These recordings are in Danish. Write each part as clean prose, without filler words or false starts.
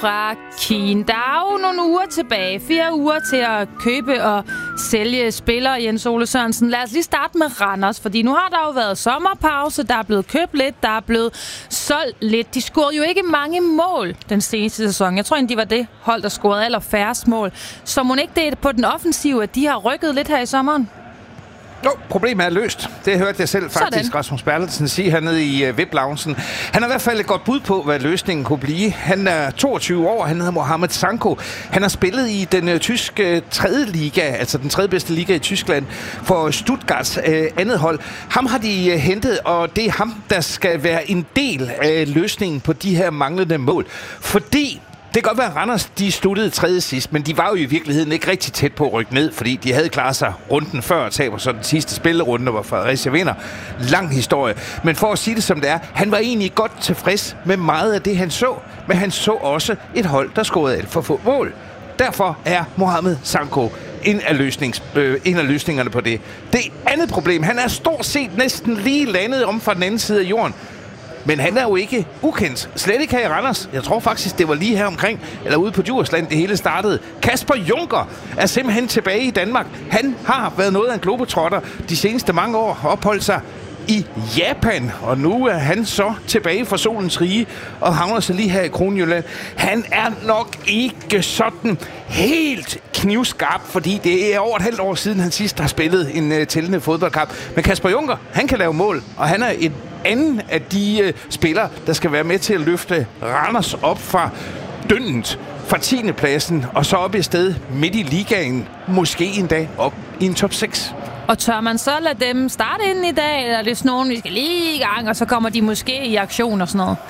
fra Kien. Der er jo nogle uger tilbage. 4 uger til at købe og sælge spillere, Jens Ole Sørensen. Lad os lige starte med Randers, fordi nu har der jo været sommerpause. Der er blevet købt lidt, der er blevet solgt lidt. De scorede jo ikke mange mål den seneste sæson. Jeg tror egentlig, de var det hold, der scorede allerfærrest mål. Så må ikke det er på den offensive, at de har rykket lidt her i sommeren? Jo, problemet er løst. Det hørte jeg selv faktisk Sådan. Rasmus Bertelsen sige hernede i VIP-loungen. Han har i hvert fald et godt bud på, hvad løsningen kunne blive. Han er 22 år, han hedder Mohamed Sanko. Han har spillet i den tyske 3. liga, altså den 3. bedste liga i Tyskland, for Stuttgarts andet hold. Ham har de hentet, og det er ham, der skal være en del af løsningen på de her manglende mål. Fordi det kan godt være, at Randers de sluttede 3. sidst, men de var jo i virkeligheden ikke rigtig tæt på at rykke ned, fordi de havde klaret sig runden før og taber så den sidste spillerunde, hvor Fredericia vinder. Lang historie. Men for at sige det som det er, han var egentlig godt tilfreds med meget af det, han så, men han så også et hold, der scorede alt for få mål. Derfor er Mohamed Sanko en af løsningerne på det. Det andet problem, han er stort set næsten lige landet om fra den anden side af jorden. Men han er jo ikke ukendt. Slet ikke her i Randers. Jeg tror faktisk, det var lige her omkring, eller ude på Djursland, det hele startede. Kasper Junker er simpelthen tilbage i Danmark. Han har været noget af en globetrotter de seneste mange år, opholdt sig i Japan, og nu er han så tilbage fra solens rige og havner så lige her i Kronjylland. Han er nok ikke sådan helt knivskarp, fordi det er over et halvt år siden, han sidst har spillet en tællende fodboldkamp. Men Kasper Junker, han kan lave mål, og han er en anden af de spillere, der skal være med til at løfte Randers op fra dyndet, fra 10. pladsen, og så op i sted midt i ligaen, måske en dag op i en top 6. Og tør man så lade dem starte inden i dag, eller er det sådan nogen, vi skal lige i gang, og så kommer de måske i aktion og sådan noget?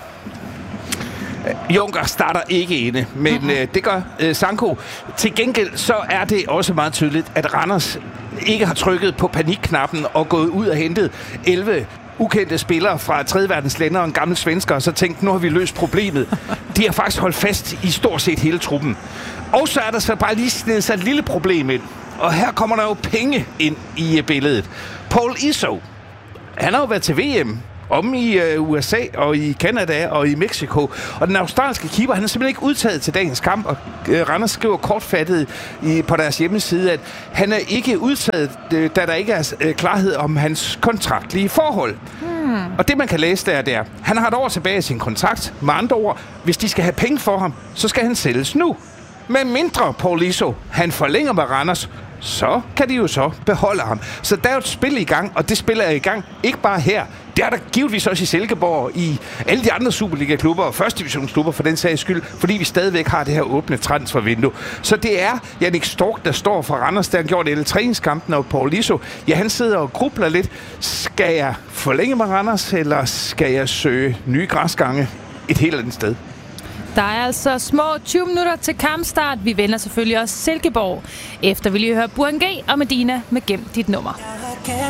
Junker starter ikke inde, men det gør Sanko. Til gengæld så er det også meget tydeligt, at Randers ikke har trykket på panikknappen og gået ud og hentet 11 ukendte spillere fra 3. verdens lande og en gammel svensker, og så tænkte, nu har vi løst problemet. De har faktisk holdt fast i stort set hele truppen. Og så er der så bare lige snedet sig et lille problem ind. Og her kommer der jo penge ind i billedet. Paul Iso, han har jo været til VM om i USA og i Canada og i Mexico. Og den australske keeper, han er simpelthen ikke udtaget til dagens kamp, og Randers skriver kortfattet på deres hjemmeside, at han er ikke udtaget, da der ikke er klarhed om hans kontraktlige forhold. Og det, man kan læse der, det er, han har et år tilbage i sin kontrakt. Med andre ord, hvis de skal have penge for ham, så skal han sælges nu. Med mindre Paul Iso, han forlænger med Randers, så kan de jo så beholde ham. Så der er jo et spil i gang, og det spiller er i gang ikke bare her. Det er der givetvis også i Silkeborg, i alle de andre Superliga-klubber og førstedivisionsklubber for den sags skyld, fordi vi stadigvæk har det her åbne transfervindue. Så det er Jannik Stork, der står for Randers, der har gjort alle træningskampen, og Paul Iso, ja, han sidder og grubler lidt. Skal jeg forlænge med Randers, eller skal jeg søge nye græsgange et helt andet sted? Der er altså små 20 minutter til kampstart. Vi vender selvfølgelig også Silkeborg. Efter vil I høre Burhan G og Medina med Gem dit nummer.